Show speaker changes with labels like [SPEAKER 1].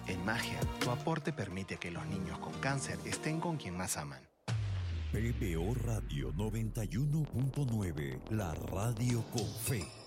[SPEAKER 1] En Magia, tu aporte permite que los niños con cáncer estén con quien más aman.
[SPEAKER 2] PBO Radio 91.9, la radio con fe.